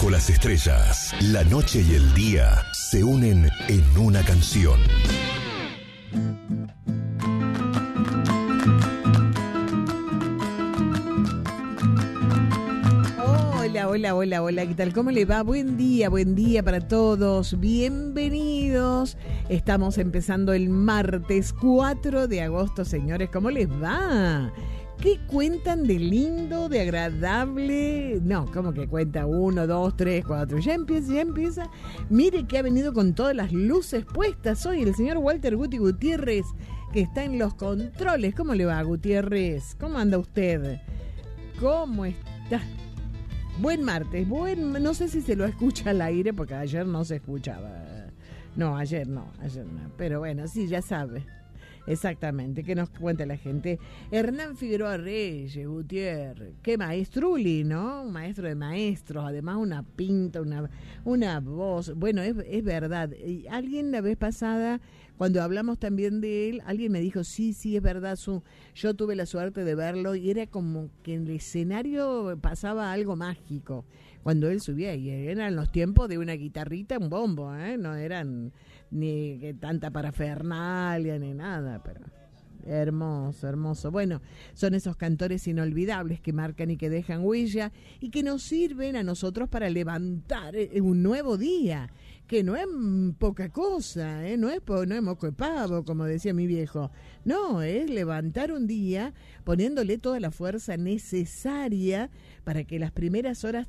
Bajo las estrellas, la noche y el día se unen en una canción. Hola, ¿qué tal? ¿Cómo le va? Buen día para todos. Bienvenidos. Estamos empezando el martes 4 de agosto, señores. ¿Cómo les va? ¿Qué cuentan de lindo, de agradable? No, ¿cómo que cuenta? 1, 2, 3, 4. Ya empieza. Mire que ha venido con todas las luces puestas hoy el señor Walter Guti Gutiérrez, que está en los controles. ¿Cómo le va, Gutiérrez? ¿Cómo anda usted? ¿Cómo está? Buen martes, no sé si se lo escucha al aire, porque ayer no se escuchaba. No, ayer no. Pero bueno, sí, ya sabe. Exactamente, que nos cuenta la gente. Hernán Figueroa Reyes, Gutiérrez, qué maestruli, ¿no? Un maestro de maestros, además una pinta, una voz. Bueno, es verdad. Alguien la vez pasada, cuando hablamos también de él, alguien me dijo, sí, es verdad, yo tuve la suerte de verlo y era como que en el escenario pasaba algo mágico cuando él subía, y eran los tiempos de una guitarrita, un bombo, no eran ni tanta parafernalia ni nada, pero hermoso. Bueno, son esos cantores inolvidables que marcan y que dejan huella y que nos sirven a nosotros para levantar un nuevo día, que no es poca cosa, no es moco de pavo, como decía mi viejo. No, es levantar un día poniéndole toda la fuerza necesaria para que las primeras horas